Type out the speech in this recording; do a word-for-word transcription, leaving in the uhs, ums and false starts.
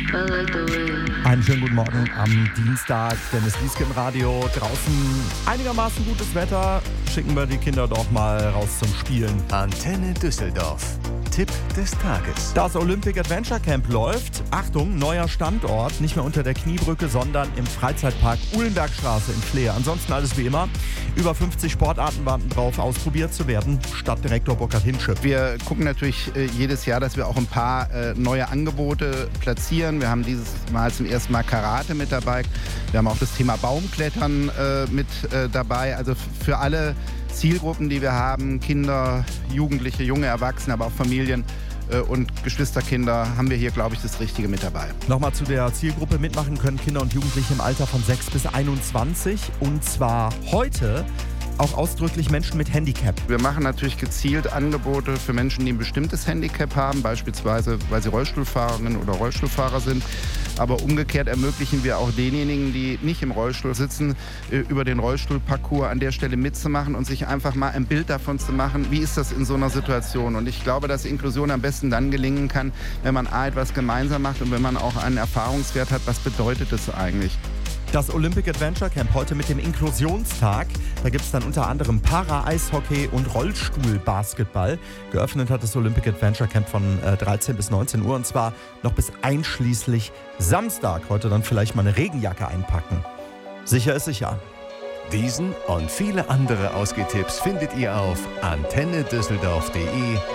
Einen schönen guten Morgen am Dienstag. Dennis Lieske im Radio. Draußen einigermaßen gutes Wetter. Schicken wir die Kinder doch mal raus zum Spielen. Antenne Düsseldorf. Tipp des Tages. Das Olympic Adventure Camp läuft. Achtung, neuer Standort. Nicht mehr unter der Kniebrücke, sondern im Freizeitpark Uhlenbergstraße in Fleer. Ansonsten alles wie immer. Über fünfzig Sportarten warten drauf, ausprobiert zu werden. Stadtdirektor Burkhard Hinsche. Wir gucken natürlich äh, jedes Jahr, dass wir auch ein paar äh, neue Angebote platzieren. Wir haben dieses Mal zum ersten Mal Karate mit dabei. Wir haben auch das Thema Baumklettern äh, mit äh, dabei. Also f- für alle Zielgruppen, die wir haben, Kinder, Jugendliche, junge Erwachsene, aber auch Familien äh, und Geschwisterkinder, haben wir hier, glaube ich, das Richtige mit dabei. Nochmal zu der Zielgruppe: mitmachen können Kinder und Jugendliche im Alter von sechs bis einundzwanzig. Und zwar heute auch ausdrücklich Menschen mit Handicap. Wir machen natürlich gezielt Angebote für Menschen, die ein bestimmtes Handicap haben, beispielsweise weil sie Rollstuhlfahrerinnen oder Rollstuhlfahrer sind. Aber umgekehrt ermöglichen wir auch denjenigen, die nicht im Rollstuhl sitzen, über den Rollstuhlparcours an der Stelle mitzumachen und sich einfach mal ein Bild davon zu machen, wie ist das in so einer Situation. Und ich glaube, dass Inklusion am besten dann gelingen kann, wenn man A, etwas gemeinsam macht und wenn man auch einen Erfahrungswert hat, was bedeutet das eigentlich. Das Olympic Adventure Camp heute mit dem Inklusionstag. Da gibt es dann unter anderem Para-Eishockey und Rollstuhlbasketball. Geöffnet hat das Olympic Adventure Camp von äh, dreizehn bis neunzehn Uhr und zwar noch bis einschließlich Samstag. Heute dann vielleicht mal eine Regenjacke einpacken. Sicher ist sicher. Diesen und viele andere Ausgehtipps findet ihr auf antenne düsseldorf punkt de